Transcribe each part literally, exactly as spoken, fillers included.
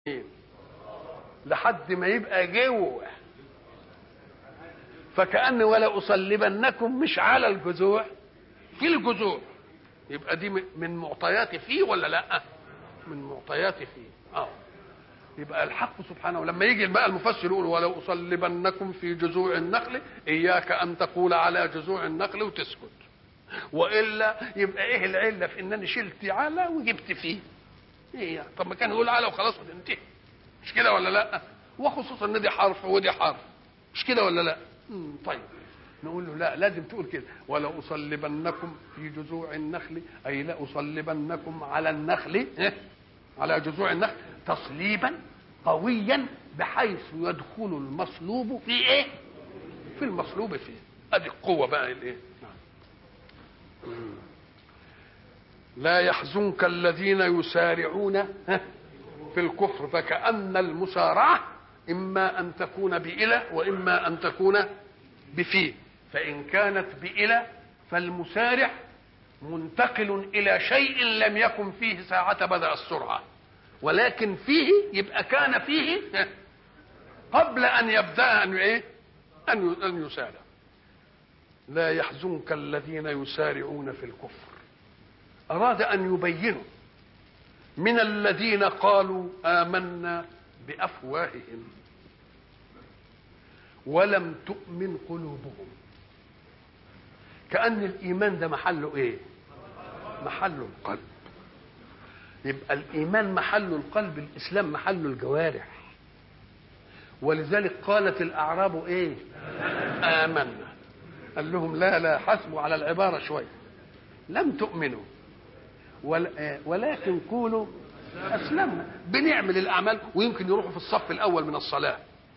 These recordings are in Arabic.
لحد ما يبقى جوه. فكأن ولا أصلبنكم مش على الجذوع، في الجذوع. يبقى دي من معطيات فيه ولا لا؟ من معطيات فيه. اه يبقى الحق سبحانه لما يجي بقى المفسر يقول ولو أصلبنكم في جذوع النخل، إياك أن تقول على جذوع النخل وتسكت، وإلا يبقى إيه العلة في إنني شلت على وجبت فيه؟ إيه؟ طب ما كان يقول على وخلاص وتنتهي، مش كده ولا لا؟ وخصوصا ان دي حرف ودي حرف، مش كده ولا لا؟ مم. طيب نقول له لا، لازم تقول كده ولا أصلبنكم في جذوع النخل، أي لا أصلبنكم على النخل، إيه؟ على جذوع النخل تصليبا قويا بحيث يدخل المصلوب في ايه؟ في المصلوب فيه. ادي القوه بقى الايه؟ لا يحزنك الذين يسارعون في الكفر، فكأن المسارعة إما أن تكون بإلى وإما أن تكون بفيه. فإن كانت بإلى فالمسارع منتقل إلى شيء لم يكن فيه ساعة بدأ السرعة، ولكن فيه يبقى كان فيه قبل أن يبدأ أن إيه؟ أن يسارع. لا يحزنك الذين يسارعون في الكفر. أراد أن يبينوا من الذين قالوا آمنا بأفواههم ولم تؤمن قلوبهم. كأن الإيمان ده محله إيه؟ محله القلب. يبقى الإيمان محله القلب، الإسلام محله الجوارح. ولذلك قالت الأعراب إيه؟ آمنا. قال لهم لا لا، حسبوا على العبارة شوية، لم تؤمنوا ولكن قولوا أسلمنا. بنعمل الأعمال ويمكن يروحوا في الصف الأول من الصلاة،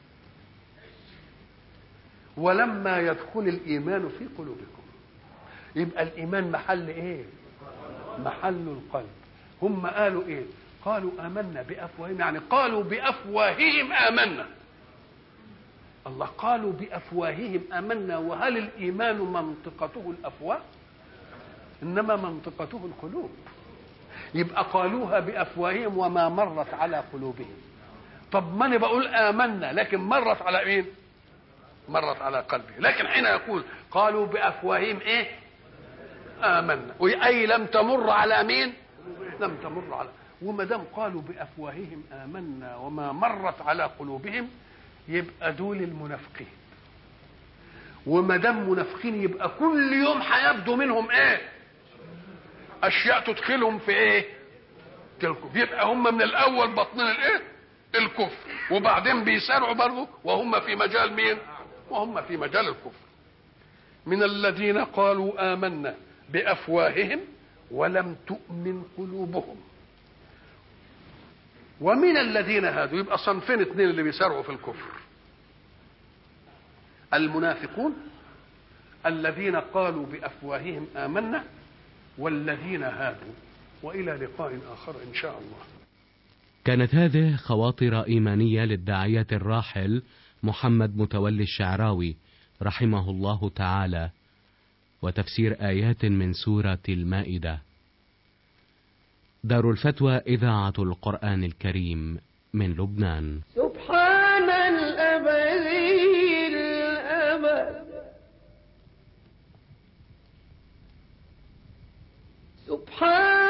ولما يدخل الإيمان في قلوبكم. يبقى الإيمان محل إيه؟ محل القلب. هم قالوا إيه؟ قالوا آمنا بأفواههم، يعني قالوا بأفواههم آمنا. الله، قالوا بأفواههم آمنا، وهل الإيمان منطقته الأفواه؟ إنما منطقته القلوب. يبقى قالوها بأفواههم وما مرت على قلوبهم. طب ما أنا بقول آمنا لكن مرت على مين؟ مرت على قلبي. لكن حين يقول قالوا بأفواههم إيه؟ آمنا، أي لم تمر على مين؟ لم تمر على. وما دام قالوا بأفواههم آمنا وما مرت على قلوبهم، يبقى دول المنافقين. وما دام منافقين يبقى كل يوم هيبدو منهم ايه؟ اشياء تدخلهم في ايه؟ الكفر. يبقى هم من الاول باطنين الايه؟ الكفر، وبعدين بيسارعوا برضه وهم في مجال مين؟ وهم في مجال الكفر. من الذين قالوا آمنا بأفواههم ولم تؤمن قلوبهم ومن الذين هادوا. يبقى صنفين اثنين اللي بيسارعوا في الكفر: المنافقون الذين قالوا بأفواههم آمنا، والذين هادوا. وإلى لقاء آخر إن شاء الله. كانت هذه خواطر إيمانية للداعية الراحل محمد متولي الشعراوي رحمه الله تعالى، وتفسير آيات من سورة المائدة. دار الفتوى إذاعة القرآن الكريم من لبنان. سبحان الأبدي الأبد، سبحان